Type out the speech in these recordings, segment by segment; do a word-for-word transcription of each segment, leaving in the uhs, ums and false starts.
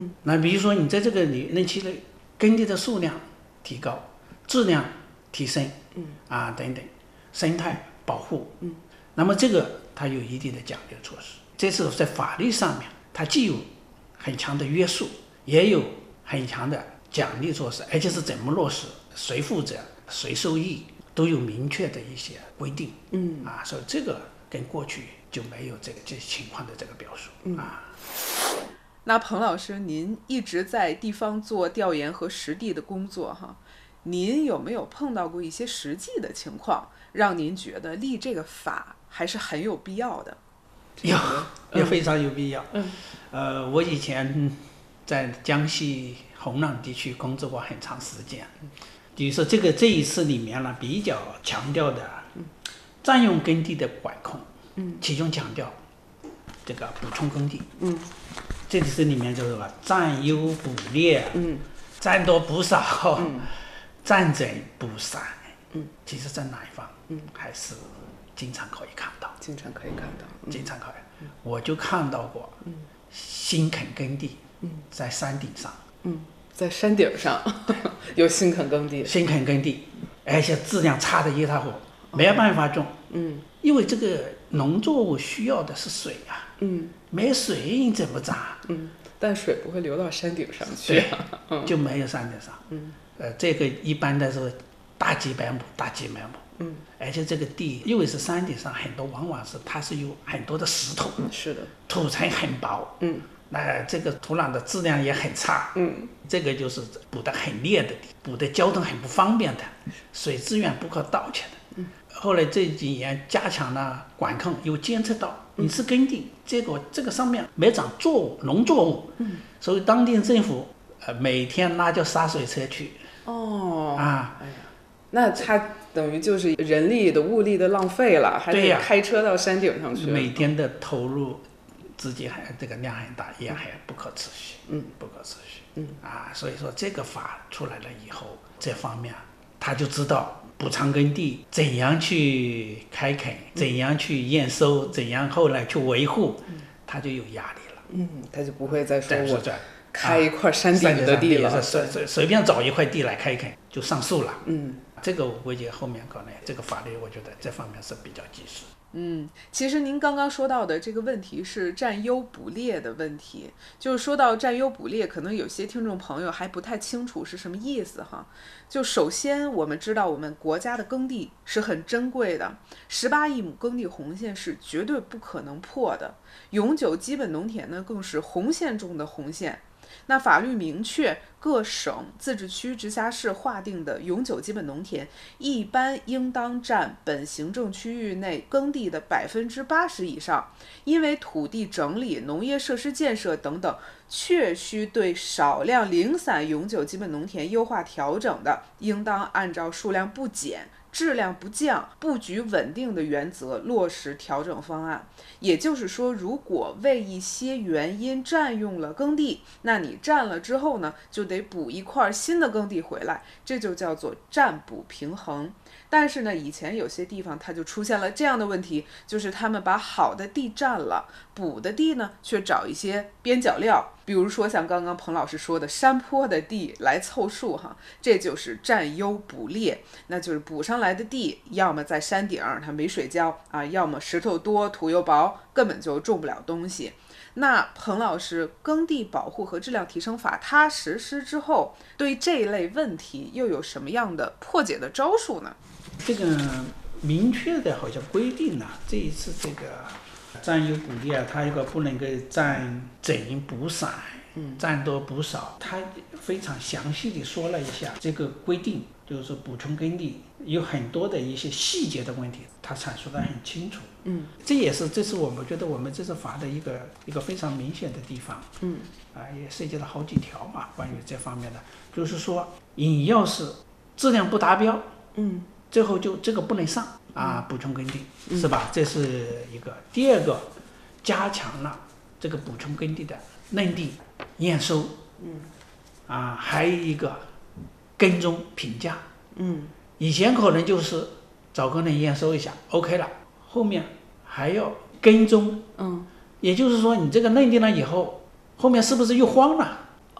那比如说你在这个里任期内耕地的数量提高，质量提升，嗯啊等等，生态保护，嗯，那么这个它有一定的奖励措施。这是在法律上面，它既有很强的约束，也有很强的奖励措施，而且是怎么落实，谁负责，谁受益，都有明确的一些规定，嗯啊，所以这个跟过去就没有这个这情况的这个表述，嗯啊。 那彭老师，您一直在地方做调研和实地的工作哈，您有没有碰到过一些实际的情况，让您觉得立这个法还是很有必要的？ 有，也非常有必要。嗯，呃，我以前在江西洪浪地区工作过很长时间，比如说这个这一次里面呢，比较强调的占用耕地的管控，嗯，其中强调这个补充耕地，嗯。这里是里面就是说占优补劣，嗯，占多补少，嗯，占整补散，嗯，其实在南方，嗯，还是经常可以看到， 经常可以看到， 嗯、经常可以，嗯，我就看到过，嗯，新垦耕地，嗯，在山顶上， 嗯，在山顶上有新垦耕地， 新垦耕地，而且质量差的一塌糊涂，没有办法种，嗯，因为这个农作物需要的是水啊。嗯，没水你怎么长？ 嗯，但水不会流到山顶上去，啊， 对，就没有山顶上。嗯，呃，这个一般的是大几百亩，大几百亩。嗯，而且这个地因为是山顶上，很多往往是它是有很多的石头， 是的， 土层很薄。嗯，那这个土壤的质量也很差。嗯，这个就是补得很劣的地，补的交通很不方便的，水资源不可盗窃的。嗯，后来这几年加强了管控，又监测到。你是耕地，结果这个上面没长作物，农作物，嗯，所以当地政府呃每天拉着洒水车去， 哦， 啊， 哎呀，那他等于就是人力的物力的浪费了，还得开车到山顶上去， 每天的投入资金还这个量很大，也还不可持续，嗯，不可持续，嗯啊，所以说这个法出来了以后，这方面他就知道。补偿耕地怎样去开垦，怎样去验收，怎样后来去维护，他就有压力了。 嗯，他就不会再说我开一块山顶的地了， 啊、随随随便找一块地来开垦就上诉了。嗯，这个我估计后面可能这个法律，我觉得这方面是比较及时。 嗯，其实您刚刚说到的这个问题是占优补劣的问题，就是说到占优补劣，可能有些听众朋友还不太清楚是什么意思哈。就首先我们知道我们国家的耕地是很珍贵的，十八亿亩耕地红线是绝对不可能破的，永久基本农田呢更是红线中的红线。那法律明确，各省、自治区、直辖市划定的永久基本农田，一般应当占本行政区域内耕地的百分之八十以上。因为土地整理、农业设施建设等等，确需对少量零散永久基本农田优化调整的，应当按照数量不减、质量不降、布局稳定的原则落实调整方案。也就是说，如果为一些原因占用了耕地，那你占了之后呢，就得补一块新的耕地回来，这就叫做占补平衡。但是呢，以前有些地方它就出现了这样的问题，就是他们把好的地占了，补的地呢却找一些边角料，比如说像刚刚彭老师说的山坡的地来凑数哈，这就是占优补劣。那就是补上来的地，要么在山顶它没水浇啊，要么石头多土又薄，根本就种不了东西。那彭老师，耕地保护和质量提升法它实施之后，对这一类问题又有什么样的破解的招数呢？ 这个明确的好像规定了，这一次这个占优补劣啊，它一个不能够占整补散，嗯，占多补少，它非常详细的说了一下这个规定，就是说补充耕地有很多的一些细节的问题，它阐述得很清楚。嗯，这也是这是我们觉得我们这次法的一个一个非常明显的地方。嗯，啊，也涉及了好几条嘛，关于这方面的，就是说你要是质量不达标，嗯，最后就这个不能上啊，补充耕地，是吧？这是一个。第二个，加强了这个补充耕地的认定、验收，嗯，啊，还有一个跟踪评价，嗯，以前可能就是找个人验收一下 ，OK 了，后面还要跟踪，嗯，也就是说你这个认定了以后，后面是不是又慌了？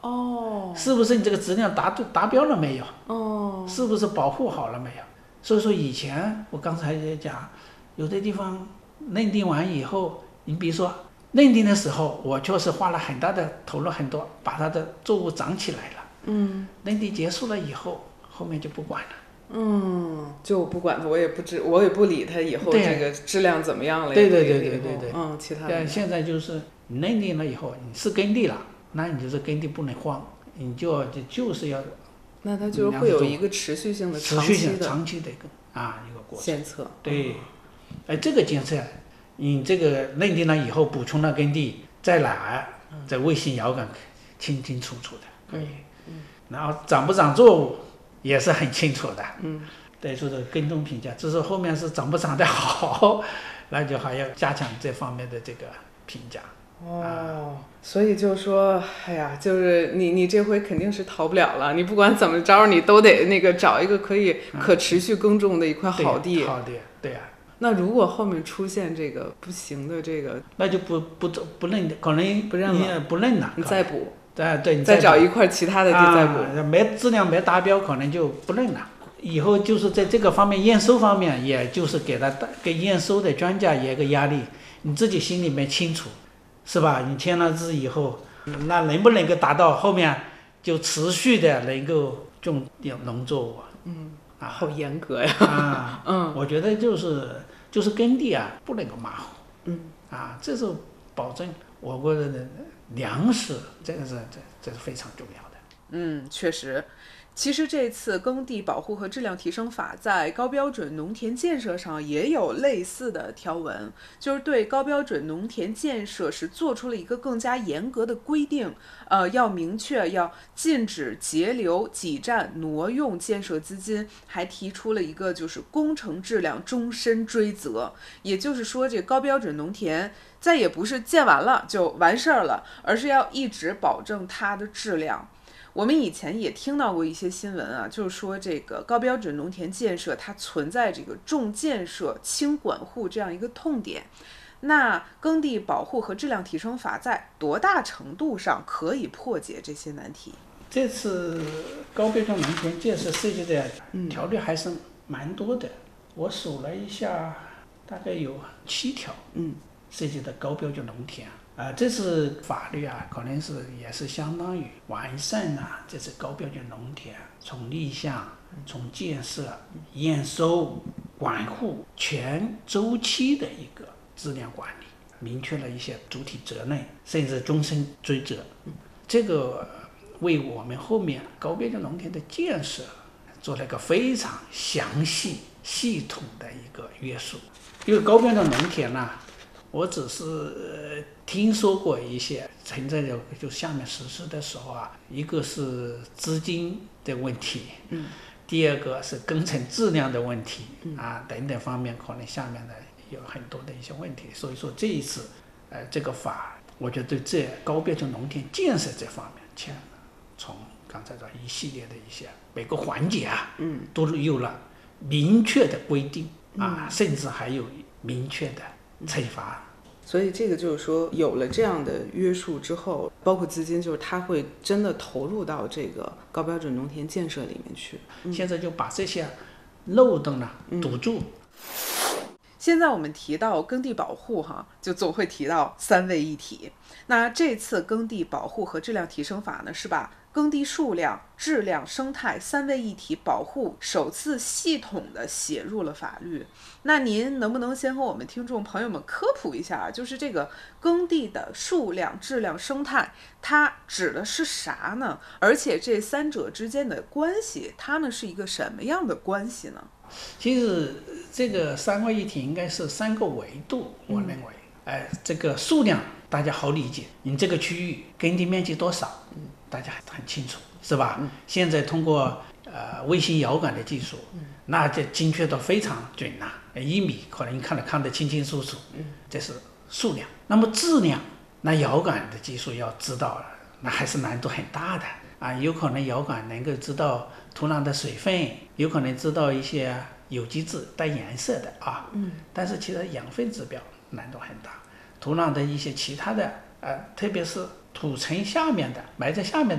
哦， 是不是你这个质量达达标了没有？ 哦， 是不是保护好了没有？所以说以前我刚才也讲，有的地方认定完以后，你比如说认定的时候，我确实花了很大的投入很多，把它的作物长起来了。 嗯， 认定结束了以后，后面就不管了。 嗯，就不管它，我也不知，我也不理它以后这个质量怎么样了。 对对对对对对。 嗯，其他的。 现在就是你认定了以后，你是耕地了，那你就是耕地不能荒，你就就就是要。 那它就是会有一个持续性的、 持续性、 的、 长期的一个啊一个过程。 监测。 对，哎，这个监测，你这个认定了以后，补充了耕地，再来在卫星遥感清清楚楚的，可以。 嗯。 然后长不长作物也是很清楚的。 嗯。 对，说的跟踪评价，只是后面是长不长得好，那就还要加强这方面的这个评价。 哦，所以就说，哎呀，就是你你这回肯定是逃不了了，你不管怎么着，你都得那个找一个可以可持续耕种的一块好地。 嗯、好地，对啊。 那如果后面出现这个不行的这个， 那就不不不认，可能不认了， 不认了， 你再补。 对对，你再找一块其他的地再补。 啊、没质量没达标，可能就不认了。以后就是在这个方面验收方面，也就是给他给验收的专家也一个压力，你自己心里面清楚，是吧？你签了字以后，那能不能够达到后面就持续的能够种农作物？ 嗯， 啊， 好严格呀！ 啊， 嗯， 我觉得就是就是耕地啊，不能够马虎。 嗯， 啊，这是保证我国的粮食，这个是这这是非常重要的。 嗯，确实。其实这次耕地保护和质量提升法在高标准农田建设上也有类似的条文，就是对高标准农田建设是做出了一个更加严格的规定，呃，要明确要禁止截留、挤占、挪用建设资金，还提出了一个就是工程质量终身追责，也就是说这高标准农田再也不是建完了就完事儿了，而是要一直保证它的质量。我们以前也听到过一些新闻啊，就是说这个高标准农田建设它存在这个重建设轻管护这样一个痛点。那耕地保护和质量提升法在多大程度上可以破解这些难题？ 这次高标准农田建设涉及的条例还是蛮多的，嗯、我数了一下，大概有七条， 嗯， 涉及的高标准农田。啊、呃，这次法律啊，可能是也是相当于完善了、啊、这次高标准农田从立项、从建设、验收、管护全周期的一个质量管理，明确了一些主体责任，甚至终身追责。这个为我们后面高标准农田的建设做了一个非常详细、系统的一个约束。因为高标准农田呢、啊。我只是、呃、听说过一些存在的，就下面实施的时候啊，一个是资金的问题， 嗯， 第二个是工程质量的问题， 嗯啊等等方面，可能下面的有很多的一些问题。所以说这一次，呃，这个法，我觉得对这高标准农田建设这方面，前从刚才说一系列的一些每个环节啊， 嗯， 都有了明确的规定啊， 嗯、 甚至还有明确的惩罚。 所以这个就是说，有了这样的约束之后，包括资金，就是它会真的投入到这个高标准农田建设里面去。 嗯、现在就把这些漏洞呢堵住。 嗯、现在我们提到耕地保护哈，就总会提到三位一体。那这次耕地保护和质量提升法呢，是把耕地数量、质量、生态三位一体保护首次系统的写入了法律。那您能不能先和我们听众朋友们科普一下，就是这个耕地的数量、质量、生态，它指的是啥呢？而且这三者之间的关系，它们是一个什么样的关系呢？ 其实这个三位一体应该是三个维度，我认为，哎、嗯呃，这个数量大家好理解，你这个区域耕地面积多少，嗯，大家很清楚，是吧？嗯、现在通过呃卫星遥感的技术，嗯、那这精确度非常准呐、啊，一米可能看得看得清清楚楚，嗯，这是数量。那么质量，那遥感的技术要知道，那还是难度很大的啊，有可能遥感能够知道土壤的水分，有可能知道一些有机质带颜色的啊，嗯，但是其实养分指标难度很大，土壤的一些其他的呃，特别是土层下面的埋在下面的